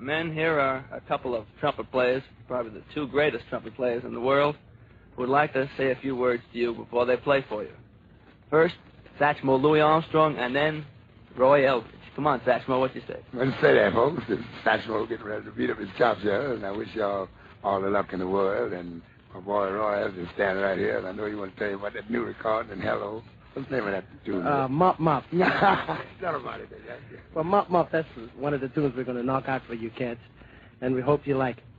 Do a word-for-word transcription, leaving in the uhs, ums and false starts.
men, here are a couple of trumpet players, probably the two greatest trumpet players in the world, who would like to say a few words to you before they play for you. First, Satchmo Louis Armstrong, and then Roy Eldridge. Come on, Satchmo, what you say? Let's say that, folks. It's Satchmo getting ready to beat up his chops here, and I wish y'all all the luck in the world. And my boy Roy Eldridge is standing right here, and I know you want to tell you about that new record and hello. What's the name of that tune? Uh, Mop Mop. Tell about it. Well, Mop Mop, that's one of the tunes we're going to knock out for you cats, and we hope you like it.